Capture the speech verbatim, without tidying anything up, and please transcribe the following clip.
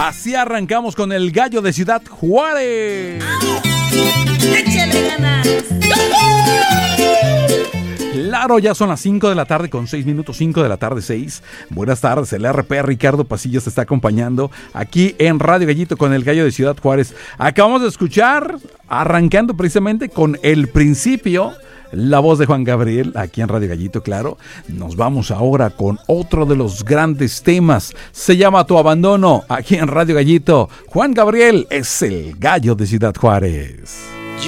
Así arrancamos con el gallo de Ciudad Juárez. ¡Échale ganas! Claro, ya son las cinco de la tarde con seis minutos, cinco de la tarde, seis. Buenas tardes, el R P Ricardo Pasillas te está acompañando aquí en Radio Gallito con el gallo de Ciudad Juárez. Acabamos de escuchar, arrancando precisamente con el principio, la voz de Juan Gabriel, aquí en Radio Gallito, claro. Nos vamos ahora con otro de los grandes temas. Se llama Tu Abandono, aquí en Radio Gallito. Juan Gabriel es el gallo de Ciudad Juárez.